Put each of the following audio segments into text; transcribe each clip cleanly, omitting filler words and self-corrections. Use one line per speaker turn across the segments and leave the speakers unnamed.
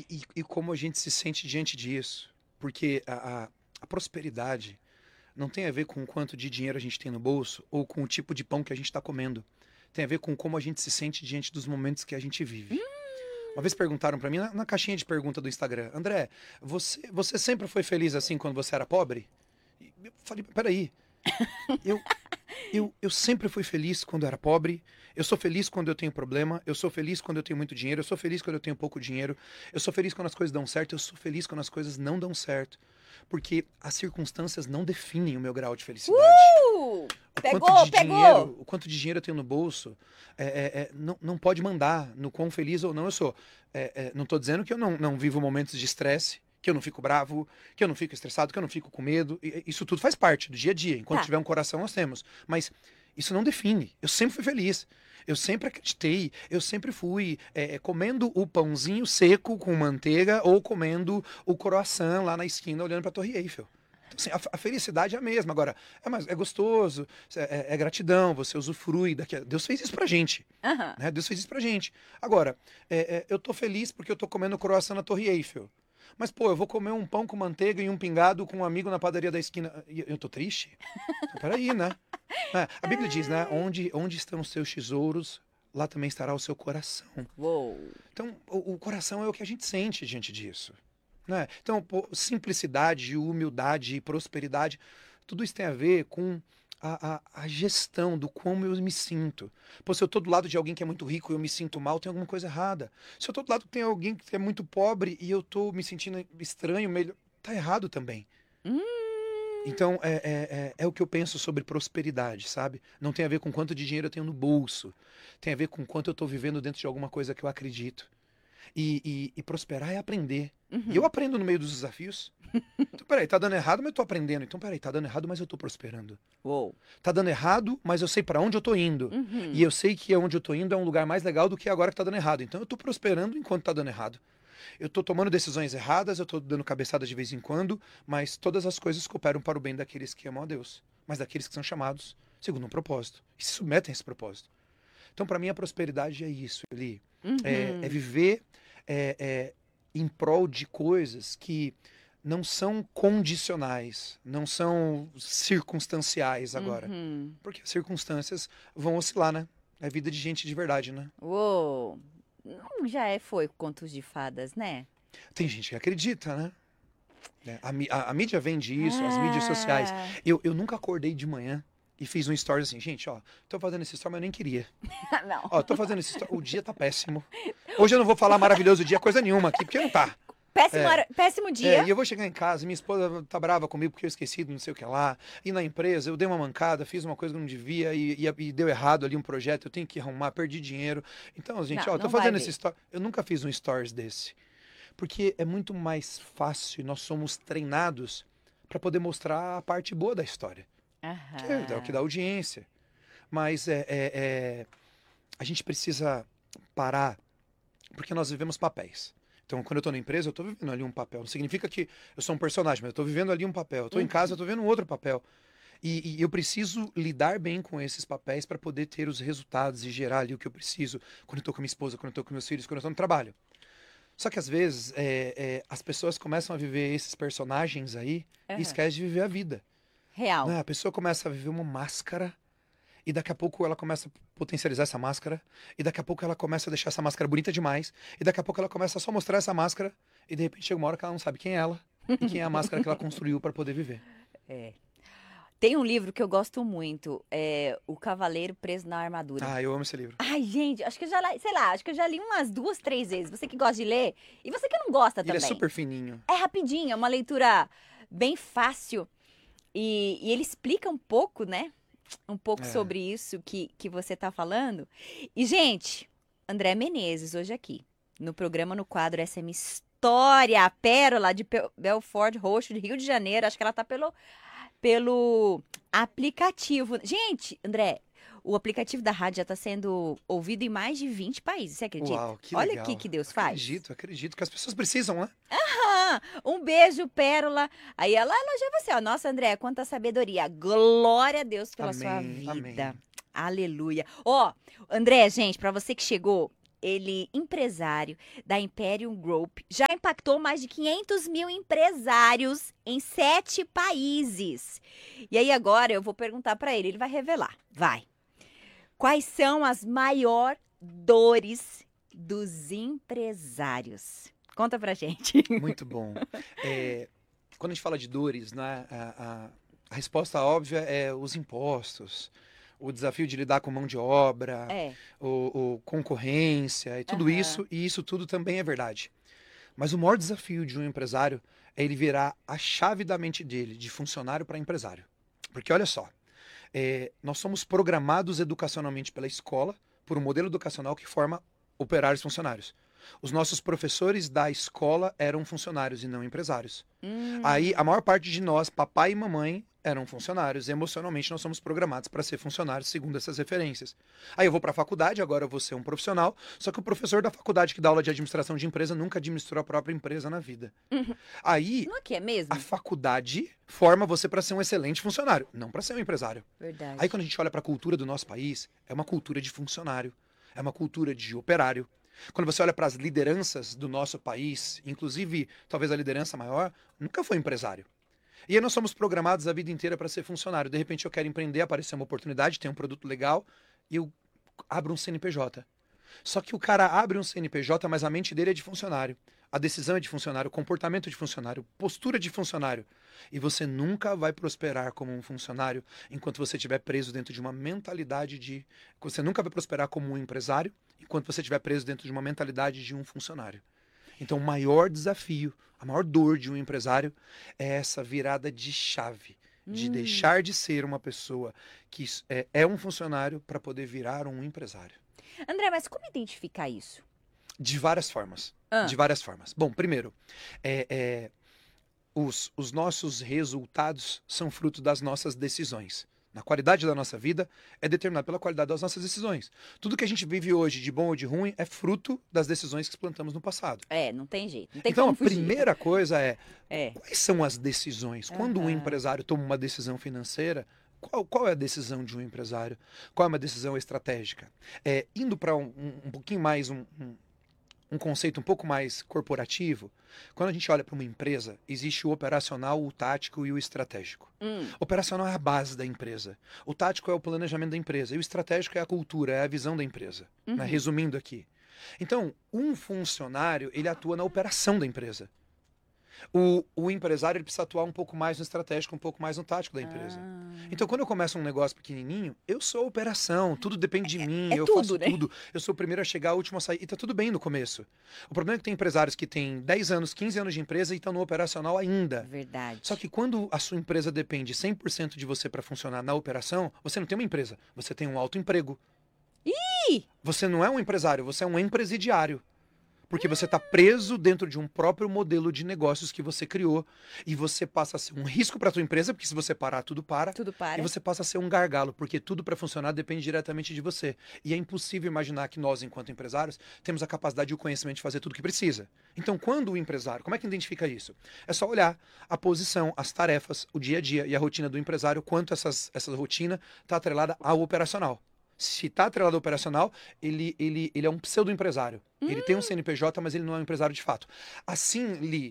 E como a gente se sente diante disso. Porque a prosperidade não tem a ver com o quanto de dinheiro a gente tem no bolso ou com o tipo de pão que a gente está comendo. Tem a ver com como a gente se sente diante dos momentos que a gente vive. Uma vez perguntaram para mim na caixinha de pergunta do Instagram: André, você sempre foi feliz assim quando você era pobre? E eu falei: peraí, eu, eu sempre fui feliz quando era pobre, eu sou feliz quando eu tenho problema, eu sou feliz quando eu tenho muito dinheiro, eu sou feliz quando eu tenho pouco dinheiro, eu sou feliz quando as coisas dão certo, eu sou feliz quando as coisas não dão certo. Porque as circunstâncias não definem o meu grau de felicidade.
Pegou!
O quanto de dinheiro eu tenho no bolso não pode mandar no quão feliz ou não eu sou. Não estou dizendo que eu não vivo momentos de estresse, que eu não fico bravo, que eu não fico estressado, que eu não fico com medo. Isso tudo faz parte do dia a dia. Enquanto
Tá.
tiver um coração, nós temos. Mas isso não define. Eu sempre fui feliz. Eu sempre acreditei. Eu sempre fui comendo o pãozinho seco com manteiga ou comendo o croissant lá na esquina olhando para a Torre Eiffel. Então, assim, a felicidade é a mesma. Agora, é gostoso, é gratidão, você usufrui. Deus fez isso pra gente.
Aham.
Né? Deus fez isso pra gente. Agora, eu tô feliz porque eu tô comendo croissant na Torre Eiffel. Mas, pô, eu vou comer um pão com manteiga e um pingado com um amigo na padaria da esquina. E eu tô triste? Então, peraí, né? A Bíblia diz, né? Onde estão os seus tesouros, lá também estará o seu coração.
Uou.
Então, o coração é o que a gente sente diante disso. Né? Então, pô, simplicidade, humildade e prosperidade, tudo isso tem a ver com a gestão do como eu me sinto. Pô, se eu tô do lado de alguém que é muito rico e eu me sinto mal, tem alguma coisa errada. Se eu tô do lado que tem alguém que é muito pobre e eu tô me sentindo estranho, melhor, tá errado também.
Hum.
Então, é o que eu penso sobre prosperidade, sabe? Não tem a ver com quanto de dinheiro eu tenho no bolso. Tem a ver com quanto eu tô vivendo dentro de alguma coisa que eu acredito. E prosperar é aprender. E eu aprendo no meio dos desafios. Então, peraí, tá dando errado, mas eu tô aprendendo. Então, peraí, tá dando errado, mas eu tô prosperando.
Uou.
Tá dando errado, mas eu sei pra onde eu tô indo. E eu sei que onde eu tô indo é um lugar mais legal do que agora que tá dando errado. Então, eu tô prosperando enquanto tá dando errado. Eu tô tomando decisões erradas, eu tô dando cabeçada de vez em quando, mas todas as coisas cooperam para o bem daqueles que amam a Deus, mas daqueles que são chamados segundo um propósito e se submetem a esse propósito. Então, para mim, a prosperidade é isso, Eli. É viver em prol de coisas que não são condicionais, não são circunstanciais agora. Porque as circunstâncias vão oscilar, né? É vida de gente de verdade, né?
Uou. Não, foi contos de fadas, né?
Tem gente que acredita, né? A mídia vende isso, as mídias sociais.
Ah.
Eu nunca acordei de manhã e fiz um story assim, gente, ó, tô fazendo esse story, mas eu nem queria.
Não.
Ó, tô fazendo esse story, o dia tá péssimo. Hoje eu não vou falar maravilhoso dia, coisa nenhuma aqui, porque não tá.
Péssimo dia.
E eu vou chegar em casa, minha esposa tá brava comigo porque eu esqueci de não sei o que lá. E na empresa eu dei uma mancada, fiz uma coisa que não devia e deu errado ali um projeto, eu tenho que arrumar, perdi dinheiro. Então, gente,
Não,
ó,
não
tô
vai
fazendo
ver.
esse story. Eu nunca fiz um stories desse. Porque é muito mais fácil, nós somos treinados para poder mostrar a parte boa da história. Que é o que dá audiência. Mas a gente precisa parar, porque nós vivemos papéis. Então, quando eu estou na empresa, eu estou vivendo ali um papel. Não significa que eu sou um personagem, mas eu estou vivendo ali um papel. Eu estou em casa, eu estou vivendo um outro papel. E eu preciso lidar bem com esses papéis para poder ter os resultados e gerar ali o que eu preciso quando eu estou com minha esposa, quando eu estou com meus filhos, quando eu estou no trabalho. Só que às vezes as pessoas começam a viver esses personagens aí e esquecem de viver a vida.
Real.
Né? A pessoa começa a viver uma máscara e daqui a pouco ela começa a potencializar essa máscara e daqui a pouco ela começa a deixar essa máscara bonita demais e daqui a pouco ela começa a só mostrar essa máscara e de repente chega uma hora que ela não sabe quem é ela e quem é a máscara que ela construiu para poder viver.
É. Tem um livro que eu gosto muito, O Cavaleiro Preso na Armadura.
Ah, eu amo esse livro.
Ai, gente, acho que eu já li, sei lá, acho que eu já li umas 2, 3 vezes. Você que gosta de ler e você que não gosta
Ele
também.
é super fininho.
É rapidinho, é uma leitura bem fácil e ele explica um pouco, né? Um pouco sobre isso que você tá falando. E, gente, André Menezes hoje aqui, no programa, no quadro Essa é Minha História, a Pérola de Belford Roxo, de Rio de Janeiro. Acho que ela tá pelo aplicativo. Gente, André, o aplicativo da rádio já está sendo ouvido em mais de 20 países, você acredita?
Uau, que
Olha
legal.
aqui que Deus faz.
Acredito que as pessoas precisam, né?
Um beijo, Pérola. Aí ela elogia você, ó. Nossa, André, quanta sabedoria. Glória a Deus pela sua vida.
Amém.
Aleluia. Ó, André, gente, para você que chegou, ele empresário da Imperium Group, já impactou mais de 500 mil empresários em 7 países. E aí agora eu vou perguntar para ele vai revelar. Vai. Quais são as maiores dores dos empresários? Conta pra gente.
Muito bom. Quando a gente fala de dores, né, a resposta óbvia é os impostos, o desafio de lidar com mão de obra, o concorrência e tudo isso, e isso tudo também é verdade. Mas o maior desafio de um empresário é ele virar a chave da mente dele, de funcionário para empresário. Porque olha só, nós somos programados educacionalmente pela escola por um modelo educacional que forma operários funcionários. Os nossos professores da escola eram funcionários e não empresários. Aí, a maior parte de nós, papai e mamãe, eram funcionários. Emocionalmente, nós somos programados para ser funcionários segundo essas referências. Aí eu vou para a faculdade, agora eu vou ser um profissional, só que o professor da faculdade que dá aula de administração de empresa nunca administrou a própria empresa na vida. Aí,
não é que é mesmo?
a faculdade forma você para ser um excelente funcionário, não para ser um empresário.
Verdade.
Aí, quando a gente olha para a cultura do nosso país, é uma cultura de funcionário, é uma cultura de operário. Quando você olha para as lideranças do nosso país, inclusive talvez a liderança maior, nunca foi empresário. E aí nós somos programados a vida inteira para ser funcionário. De repente eu quero empreender, aparecer uma oportunidade, tem um produto legal e eu abro um CNPJ. Só que o cara abre um CNPJ, mas a mente dele é de funcionário. A decisão é de funcionário, o comportamento é de funcionário, postura de funcionário. E você nunca vai prosperar como um funcionário enquanto você estiver preso dentro de uma mentalidade de... Você nunca vai prosperar como um empresário enquanto você estiver preso dentro de uma mentalidade de um funcionário. Então, o maior desafio, a maior dor de um empresário é essa virada de chave. De deixar de ser uma pessoa que é um funcionário para poder virar um empresário.
André, mas como identificar isso?
De várias formas. De várias formas. Bom, primeiro, os nossos resultados são fruto das nossas decisões. A qualidade da nossa vida é determinada pela qualidade das nossas decisões. Tudo que a gente vive hoje, de bom ou de ruim, é fruto das decisões que plantamos no passado.
Não tem jeito. Não tem
então,
como fugir.
A primeira coisa quais são as decisões? Quando um empresário toma uma decisão financeira, qual é a decisão de um empresário? Qual é uma decisão estratégica? Indo para um pouquinho mais um conceito um pouco mais corporativo, quando a gente olha para uma empresa, existe o operacional, o tático e o estratégico. O operacional é a base da empresa. O tático é o planejamento da empresa. E o estratégico é a cultura, é a visão da empresa. Né? Resumindo aqui. Então, um funcionário, ele atua na operação da empresa. O empresário ele precisa atuar um pouco mais no estratégico, um pouco mais no tático da empresa. Então, quando eu começo um negócio pequenininho, eu sou a operação, tudo depende de mim, eu
tudo,
faço
né?
tudo. Eu sou o primeiro a chegar, o último a sair, e tá tudo bem no começo. O problema é que tem empresários que têm 10 anos, 15 anos de empresa e estão no operacional ainda.
Verdade.
Só que quando a sua empresa depende 100% de você para funcionar na operação, você não tem uma empresa, você tem um autoemprego. Você não é um empresário, você é um empresidiário. Porque você está preso dentro de um próprio modelo de negócios que você criou. E você passa a ser um risco para a tua empresa, porque se você parar, tudo para.
Tudo para.
E você passa a ser um gargalo, porque tudo para funcionar depende diretamente de você. E é impossível imaginar que nós, enquanto empresários, temos a capacidade e o conhecimento de fazer tudo o que precisa. Então, quando o empresário, como é que identifica isso? É só olhar a posição, as tarefas, o dia a dia e a rotina do empresário, quanto essa rotina está atrelada ao operacional. Se está atrelado ao operacional, ele é um pseudo-empresário. Ele tem um CNPJ, mas ele não é um empresário de fato. Assim,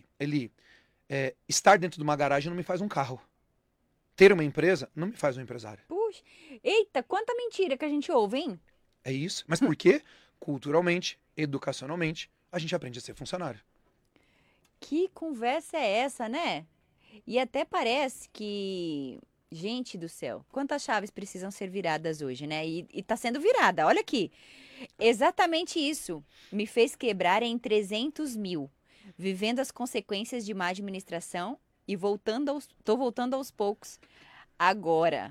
estar dentro de uma garagem não me faz um carro. Ter uma empresa não me faz um empresário.
Puxa, eita, quanta mentira que a gente ouve, hein?
É isso. Mas por quê? Culturalmente, educacionalmente, a gente aprende a ser funcionário.
Que conversa é essa, né? E até parece que... Gente do céu, quantas chaves precisam ser viradas hoje, né? E tá sendo virada, olha aqui. Exatamente isso me fez quebrar em 300 mil, vivendo as consequências de má administração e tô voltando aos poucos agora.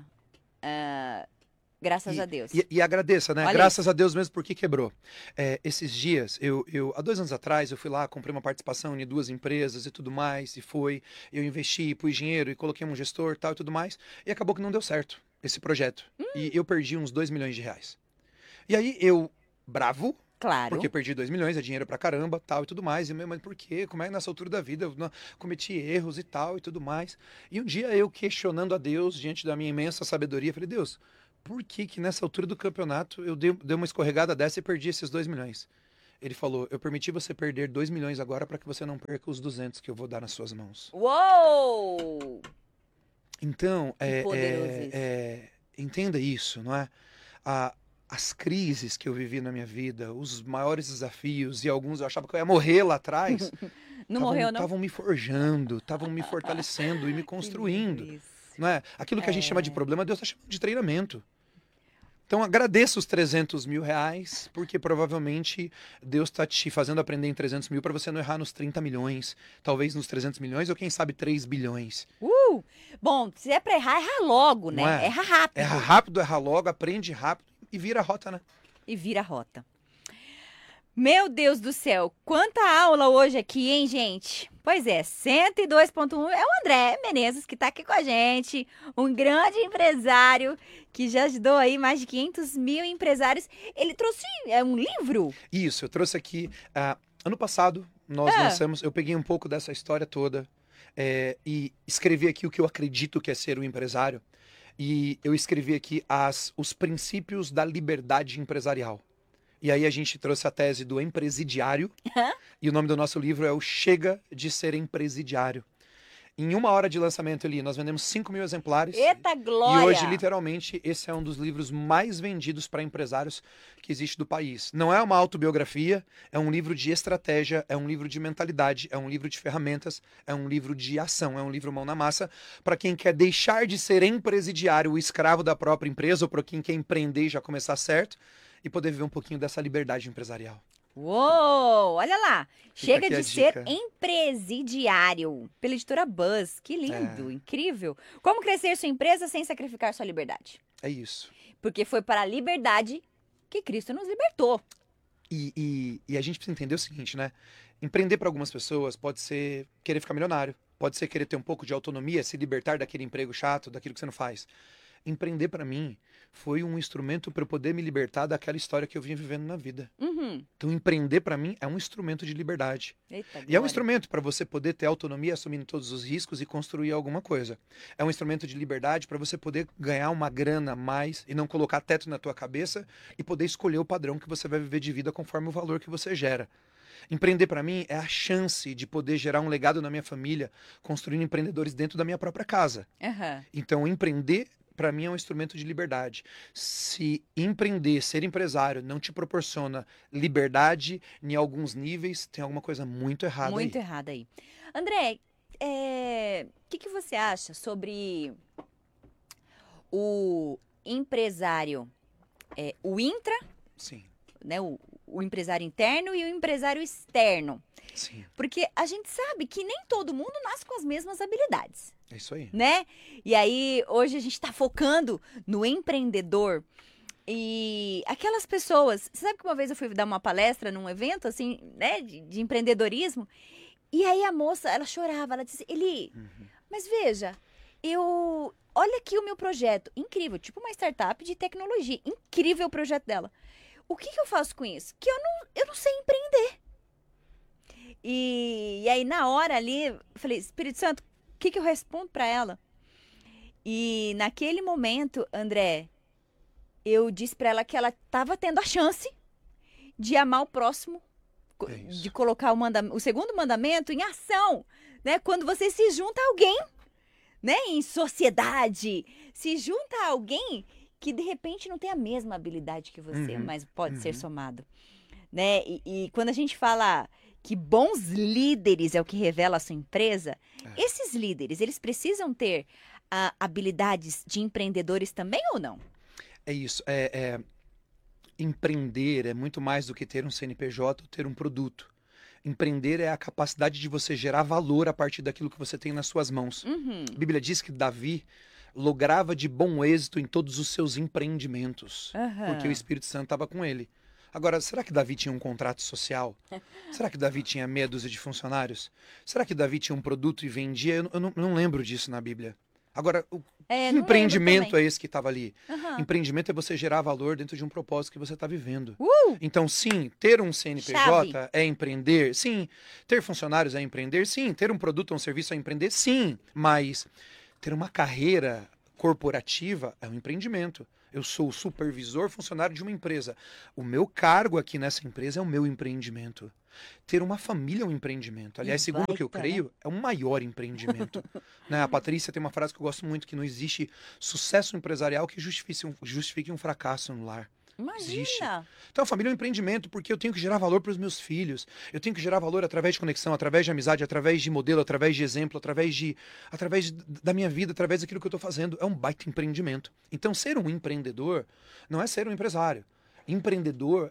Graças a Deus.
E agradeça, né?
Olha
Graças
isso.
a Deus mesmo, porque quebrou. Esses dias, há 2 anos atrás, eu fui lá, comprei uma participação em 2 empresas e tudo mais, eu investi, pus dinheiro e coloquei um gestor tal e tudo mais, e acabou que não deu certo esse projeto. E eu perdi uns 2 milhões de reais. E aí eu, bravo,
Claro.
porque perdi 2 milhões, é dinheiro pra caramba, tal e tudo mais. E mas por quê? Como é que nessa altura da vida eu cometi erros e tal e tudo mais? E um dia eu questionando a Deus, diante da minha imensa sabedoria, falei, Deus, por que nessa altura do campeonato eu dei uma escorregada dessa e perdi esses 2 milhões? Ele falou, eu permiti você perder 2 milhões agora para que você não perca os 200 que eu vou dar nas suas mãos.
Uou!
Então,
Que poderoso isso.
entenda isso, não é? As crises que eu vivi na minha vida, os maiores desafios, e alguns eu achava que eu ia morrer lá atrás,
Não morreu, não?
estavam me forjando, estavam me fortalecendo e me construindo. Não é? Aquilo que a gente chama de problema, Deus está chamando de treinamento. Então agradeça os 300 mil reais, porque provavelmente Deus está te fazendo aprender em 300 mil para você não errar nos 30 milhões, talvez nos 300 milhões ou quem sabe 3 bilhões.
Bom, se é pra errar, erra logo, né?
Não é?
Erra rápido.
Erra rápido, erra logo, aprende rápido e vira a rota, né?
E vira a rota. Meu Deus do céu, quanta aula hoje aqui, hein, gente? Pois é, 102.1 é o André Menezes que tá aqui com a gente, um grande empresário que já ajudou aí mais de 500 mil empresários. Ele trouxe um livro?
Isso, eu trouxe aqui, ano passado, nós lançamos, eu peguei um pouco dessa história toda e escrevi aqui o que eu acredito que é ser um empresário. E eu escrevi aqui os princípios da liberdade empresarial. E aí a gente trouxe a tese do empresidiário. E o nome do nosso livro é o Chega de Ser Empresidiário. Em 1 hora de lançamento ali, nós vendemos 5 mil exemplares.
Eita glória!
E hoje, literalmente, esse é um dos livros mais vendidos para empresários que existe do país. Não é uma autobiografia, é um livro de estratégia, é um livro de mentalidade, é um livro de ferramentas, é um livro de ação, é um livro mão na massa para quem quer deixar de ser empresidiário, o escravo da própria empresa, ou para quem quer empreender e já começar certo e poder viver um pouquinho dessa liberdade empresarial.
Uou, olha lá. Chega de ser
dica.
empresidiário, pela editora Buzz. Que lindo, incrível. Como crescer sua empresa sem sacrificar sua liberdade?
É isso.
Porque foi para a liberdade que Cristo nos libertou.
E a gente precisa entender o seguinte, né? Empreender para algumas pessoas pode ser querer ficar milionário, pode ser querer ter um pouco de autonomia, se libertar daquele emprego chato, daquilo que você não faz. Empreender para mim foi um instrumento para eu poder me libertar daquela história que eu vinha vivendo na vida. Então empreender para mim é um instrumento de liberdade.
Eita,
E é um instrumento para você poder ter autonomia assumindo todos os riscos e construir alguma coisa. É um instrumento de liberdade para você poder ganhar uma grana a mais e não colocar teto na tua cabeça e poder escolher o padrão que você vai viver de vida conforme o valor que você gera. Empreender para mim é a chance de poder gerar um legado na minha família, construindo empreendedores dentro da minha própria casa. Então empreender para mim é um instrumento de liberdade. Se empreender, ser empresário, não te proporciona liberdade em alguns níveis, tem alguma coisa muito errada aí.
Muito errada aí. André, o que você acha sobre o empresário, o intra,
Sim.
né, o empresário interno e o empresário externo?
Sim.
Porque a gente sabe que nem todo mundo nasce com as mesmas habilidades.
É isso aí.
Né? E aí, hoje a gente está focando no empreendedor. E aquelas pessoas... Você sabe que uma vez eu fui dar uma palestra num evento, assim, né? De empreendedorismo. E aí a moça, ela chorava. Ela disse, Eli, mas veja, olha aqui o meu projeto. Incrível, tipo uma startup de tecnologia. Incrível o projeto dela. O que eu faço com isso? Que eu não sei empreender. E aí, na hora ali, eu falei, Espírito Santo, o que eu respondo para ela? E naquele momento, André, eu disse para ela que ela estava tendo a chance de amar o próximo, de colocar o segundo mandamento em ação, né? Quando você se junta a alguém, né? Em sociedade, se junta a alguém que de repente não tem a mesma habilidade que você, mas pode ser somado, né? E quando a gente fala que bons líderes é o que revela a sua empresa, esses líderes, eles precisam ter habilidades de empreendedores também ou não?
É isso. Empreender é muito mais do que ter um CNPJ ou ter um produto. Empreender é a capacidade de você gerar valor a partir daquilo que você tem nas suas mãos. A Bíblia diz que Davi lograva de bom êxito em todos os seus empreendimentos, porque o Espírito Santo estava com ele. Agora, será que Davi tinha um contrato social? Será que Davi tinha meia dúzia de funcionários? Será que Davi tinha um produto e vendia? Eu não lembro disso na Bíblia. Agora, que empreendimento é esse que estava ali? Empreendimento é você gerar valor dentro de um propósito que você está vivendo. Então, sim, ter um CNPJ é empreender. Sim, ter funcionários é empreender. Sim, ter um produto ou um serviço é empreender. Sim, mas ter uma carreira corporativa é um empreendimento. Eu sou o supervisor funcionário de uma empresa. O meu cargo aqui nessa empresa é o meu empreendimento. Ter uma família é um empreendimento. Aliás, segundo o que eu creio, é o maior empreendimento. Né? A Patrícia tem uma frase que eu gosto muito, que não existe sucesso empresarial que justifique um fracasso no lar.
Imagina!
Existe. Então a família é um empreendimento porque eu tenho que gerar valor para os meus filhos. Eu tenho que gerar valor através de conexão, através de amizade, através de modelo, através de exemplo, através da minha vida, através daquilo que eu estou fazendo. É um baita empreendimento. Então ser um empreendedor não é ser um empresário. Empreendedor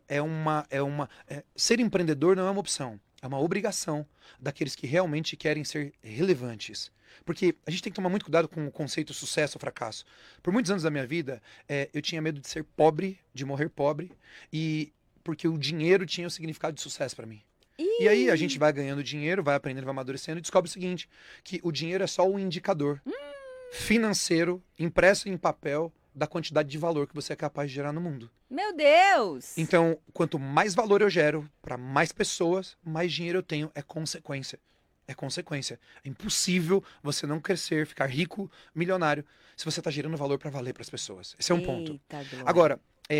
ser empreendedor não é uma opção, é uma obrigação daqueles que realmente querem ser relevantes. Porque a gente tem que tomar muito cuidado com o conceito sucesso ou fracasso. Por muitos anos da minha vida, eu tinha medo de ser pobre, de morrer pobre, e porque o dinheiro tinha o significado de sucesso para mim. E aí a gente vai ganhando dinheiro, vai aprendendo, vai amadurecendo e descobre o seguinte, que o dinheiro é só um indicador financeiro, impresso em papel, da quantidade de valor que você é capaz de gerar no mundo.
Meu Deus!
Então, quanto mais valor eu gero para mais pessoas, mais dinheiro eu tenho. É consequência. É consequência. É impossível você não crescer, ficar rico, milionário, se você está gerando valor para valer para as pessoas. Esse é um ponto. Agora,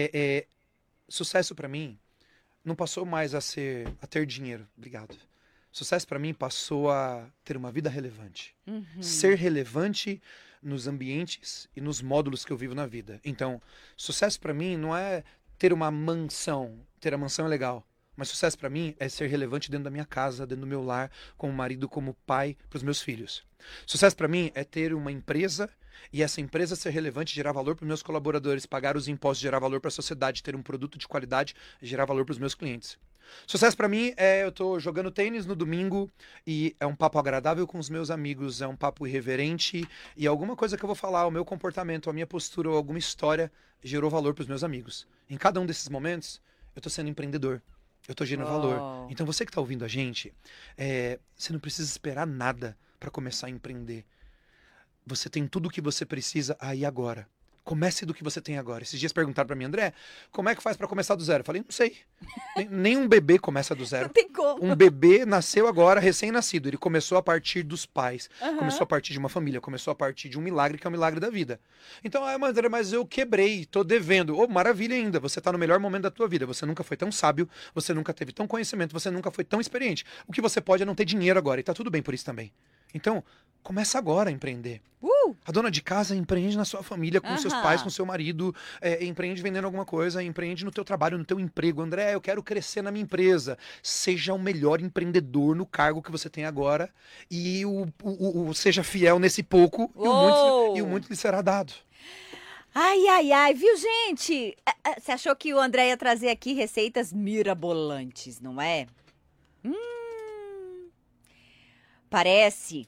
sucesso para mim não passou mais a ter dinheiro. Obrigado. Sucesso para mim passou a ter uma vida relevante. Ser relevante nos ambientes e nos módulos que eu vivo na vida. Então, sucesso para mim não é ter uma mansão. Ter a mansão é legal. Mas sucesso para mim é ser relevante dentro da minha casa, dentro do meu lar, como marido, como pai para os meus filhos. Sucesso para mim é ter uma empresa e essa empresa ser relevante, gerar valor para os meus colaboradores, pagar os impostos, gerar valor para a sociedade, ter um produto de qualidade, gerar valor para os meus clientes. Sucesso pra mim eu tô jogando tênis no domingo e é um papo agradável com os meus amigos, é um papo irreverente e alguma coisa que eu vou falar, o meu comportamento, a minha postura ou alguma história gerou valor pros meus amigos. Em cada um desses momentos, eu tô sendo empreendedor, eu tô gerando valor. Então você que tá ouvindo a gente, você não precisa esperar nada pra começar a empreender. Você tem tudo o que você precisa aí agora. Comece do que você tem agora. Esses dias perguntaram pra mim, André, como é que faz pra começar do zero? Eu falei, não sei. Nenhum bebê começa do zero.
Não tem como.
Um bebê nasceu agora, recém-nascido. Ele começou a partir dos pais. Começou a partir de uma família. Começou a partir de um milagre, que é o milagre da vida. Então, André, mas eu quebrei, tô devendo. Oh, maravilha ainda. Você tá no melhor momento da tua vida. Você nunca foi tão sábio, você nunca teve tão conhecimento, você nunca foi tão experiente. O que você pode é não ter dinheiro agora. E tá tudo bem por isso também. Então, começa agora a empreender. A dona de casa empreende na sua família, com seus pais, com seu marido, empreende vendendo alguma coisa, empreende no teu trabalho, no teu emprego. André, eu quero crescer na minha empresa. Seja o melhor empreendedor no cargo que você tem agora e seja fiel nesse pouco e o muito lhe será dado.
Ai, ai, ai, viu, gente? Você achou que o André ia trazer aqui receitas mirabolantes, não é? Parece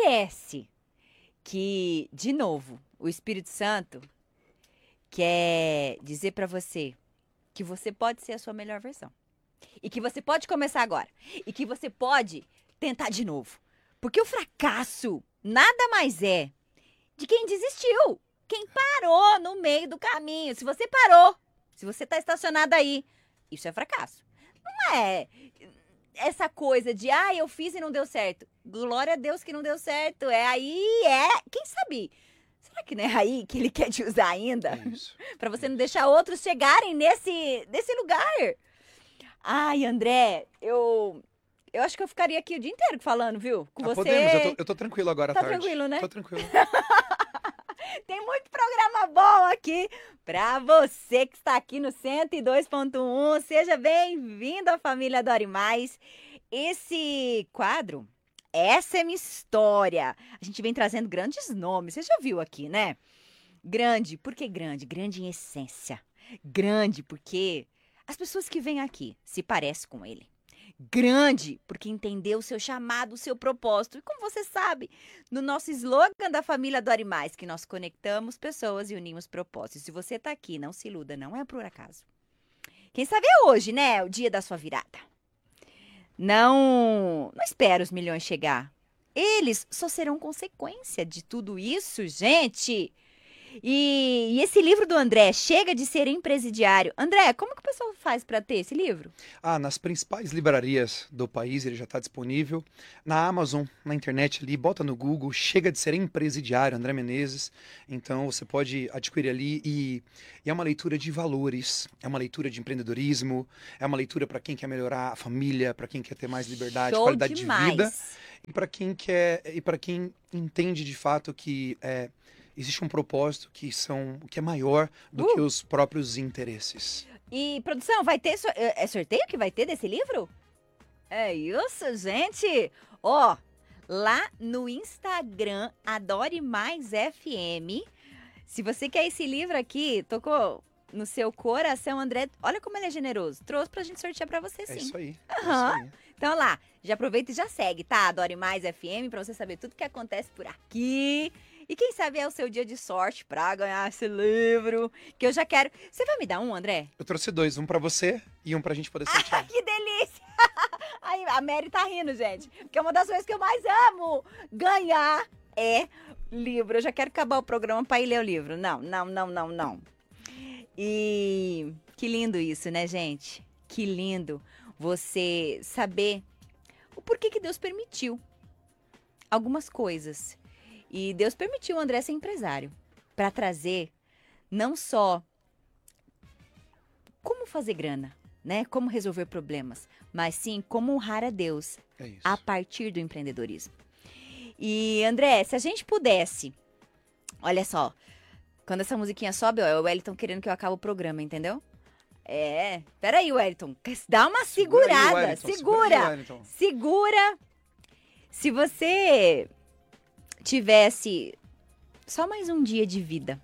que, de novo, o Espírito Santo quer dizer pra você que você pode ser a sua melhor versão. E que você pode começar agora. E que você pode tentar de novo. Porque o fracasso nada mais é de quem desistiu. Quem parou no meio do caminho. Se você parou, se você tá estacionado aí, isso é fracasso. Não é essa coisa de, eu fiz e não deu certo. Glória a Deus que não deu certo. Quem sabe? Será que não é aí que ele quer te usar ainda? Pra você não deixar outros chegarem nesse lugar. Ai, André, eu acho que eu ficaria aqui o dia inteiro falando, viu? Com você.
Podemos, eu tô tranquilo agora à tarde.
Tá tranquilo, né?
Tô tranquilo.
Tem muito programa bom aqui pra você que está aqui no 102.1. Seja bem-vindo à família Adore Mais. Esse quadro, essa é minha história. A gente vem trazendo grandes nomes. Você já viu aqui, né? Grande, por que grande? Grande em essência. Grande porque as pessoas que vêm aqui se parecem com ele. Grande, porque entendeu o seu chamado, o seu propósito. E como você sabe, no nosso slogan da família Adore Mais, que nós conectamos pessoas e unimos propósitos. Se você tá aqui, não se iluda, não é por acaso. Quem sabe é hoje, né? O dia da sua virada. Não espera os milhões chegar. Eles só serão consequência de tudo isso, gente. E esse livro do André, Chega de Ser Empresidiário. André, como que o pessoal faz para ter esse livro?
Nas principais livrarias do país ele já está disponível. Na Amazon, na internet ali, bota no Google, Chega de Ser Empresidiário, André Menezes. Então você pode adquirir ali e é uma leitura de valores, é uma leitura de empreendedorismo, é uma leitura para quem quer melhorar a família, para quem quer ter mais liberdade,
Show
qualidade
demais.
de vida e para quem entende de fato que existe um propósito que é maior do que os próprios interesses.
E, produção, vai ter... É sorteio que vai ter desse livro? É isso, gente! Ó, lá no Instagram, Adore Mais FM. Se você quer esse livro aqui, tocou no seu coração, André, olha como ele é generoso. Trouxe pra gente sortear pra você, sim.
É isso aí.
Aham.
É isso aí.
Então lá, já aproveita e já segue, tá? Adore Mais FM pra você saber tudo que acontece por aqui. E quem sabe é o seu dia de sorte pra ganhar esse livro, que eu já quero. Você vai me dar um, André?
Eu trouxe 2, um pra você e um pra gente poder sortear.
Que delícia! Aí, a Mary tá rindo, gente, porque uma das coisas que eu mais amo ganhar é livro. Eu já quero acabar o programa pra ir ler o livro. Não. E que lindo isso, né, gente? Que lindo você saber o porquê que Deus permitiu algumas coisas. E Deus permitiu o André ser empresário para trazer não só como fazer grana, né? Como resolver problemas, mas sim como honrar a Deus a partir do empreendedorismo. E André, se a gente pudesse, olha só, quando essa musiquinha sobe, ó, é o Wellington querendo que eu acabe o programa, entendeu? Peraí, Wellington, dá uma segurada, segura. Se você tivesse só mais um dia de vida,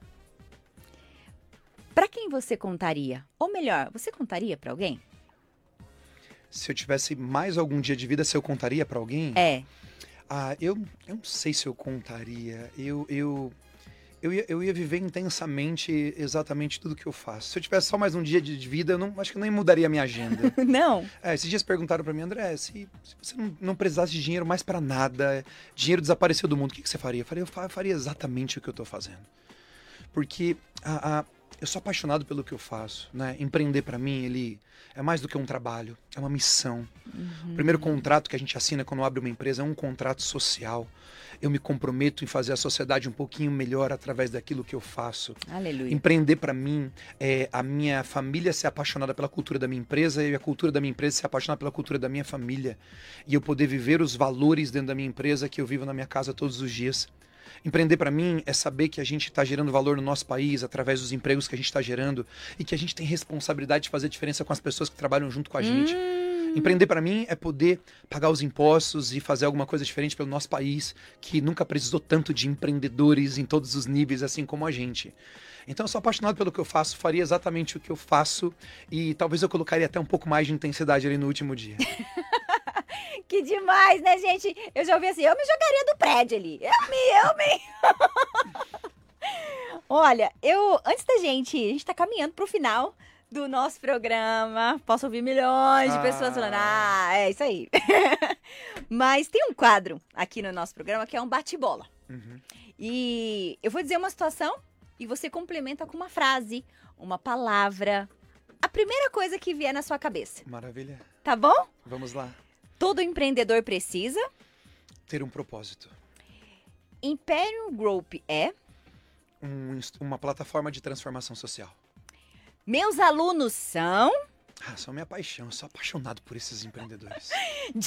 para quem você contaria? Ou melhor, você contaria para alguém?
Se eu tivesse mais algum dia de vida, se eu contaria para alguém? Eu não sei se eu contaria. Eu ia viver intensamente exatamente tudo que eu faço. Se eu tivesse só mais um dia de vida, acho que eu nem mudaria a minha agenda.
Não?
Esses dias perguntaram para mim, André, se você não precisasse de dinheiro mais para nada, dinheiro desapareceu do mundo, o que você faria? Eu faria exatamente o que eu tô fazendo. Porque eu sou apaixonado pelo que eu faço, né? Empreender para mim, ele é mais do que um trabalho, é uma missão. O primeiro contrato que a gente assina quando abre uma empresa é um contrato social. Eu me comprometo em fazer a sociedade um pouquinho melhor através daquilo que eu faço.
Aleluia.
Empreender para mim é a minha família ser apaixonada pela cultura da minha empresa e a cultura da minha empresa ser apaixonada pela cultura da minha família. E eu poder viver os valores dentro da minha empresa que eu vivo na minha casa todos os dias. Empreender para mim é saber que a gente está gerando valor no nosso país através dos empregos que a gente está gerando e que a gente tem responsabilidade de fazer diferença com as pessoas que trabalham junto com a gente. Empreender para mim é poder pagar os impostos e fazer alguma coisa diferente pelo nosso país, que nunca precisou tanto de empreendedores em todos os níveis, assim como a gente. Então eu sou apaixonado pelo que eu faço, faria exatamente o que eu faço e talvez eu colocaria até um pouco mais de intensidade ali no último dia.
Que demais, né, gente? Eu já ouvi assim, eu me jogaria do prédio ali. Eu me. Olha, antes da gente, a gente tá caminhando pro final do nosso programa. Posso ouvir milhões de pessoas falando, é isso aí. Mas tem um quadro aqui no nosso programa que é um bate-bola. E eu vou dizer uma situação e você complementa com uma frase, uma palavra, a primeira coisa que vier na sua cabeça.
Maravilha.
Tá bom?
Vamos lá.
Todo empreendedor precisa
ter um propósito.
Imperium Group é
uma plataforma de transformação social.
Meus alunos são
São minha paixão, eu sou apaixonado por esses empreendedores.